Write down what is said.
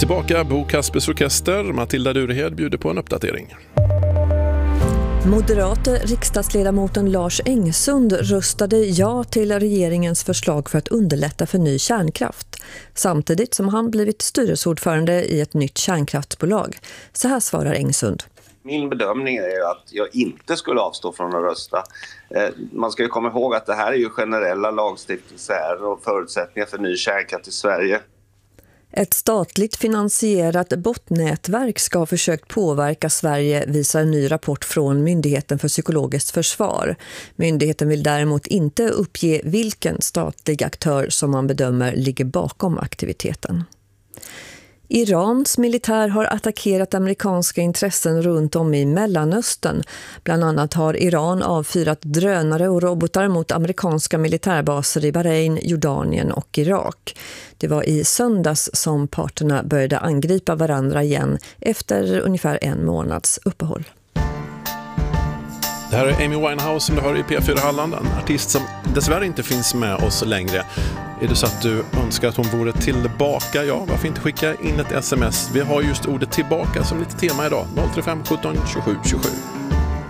Tillbaka, Bo Kaspers Orkester. Matilda Durehed bjuder på en uppdatering. Moderata riksdagsledamoten Lars Engsund röstade ja till regeringens förslag för att underlätta för ny kärnkraft. Samtidigt som han blivit styrelseordförande i ett nytt kärnkraftsbolag. Så här svarar Engsund. Min bedömning är att jag inte skulle avstå från att rösta. Man ska ju komma ihåg att det här är ju generella lagstiftningar och förutsättningar för ny kärnkraft i Sverige. Ett statligt finansierat botnätverk ska ha försökt påverka Sverige, visar en ny rapport från Myndigheten för psykologiskt försvar. Myndigheten vill däremot inte uppge vilken statlig aktör som man bedömer ligger bakom aktiviteten. Irans militär har attackerat amerikanska intressen runt om i Mellanöstern. Bland annat har Iran avfyrat drönare och robotar mot amerikanska militärbaser i Bahrain, Jordanien och Irak. Det var i söndags som parterna började angripa varandra igen efter ungefär en månads uppehåll. Det här är Amy Winehouse som du hör i P4 Halland, en artist som dessvärre inte finns med oss längre. Är det så att du önskar att hon vore tillbaka? Ja, varför inte skicka in ett sms? Vi har just ordet tillbaka som lite tema idag. 035 17 27 27.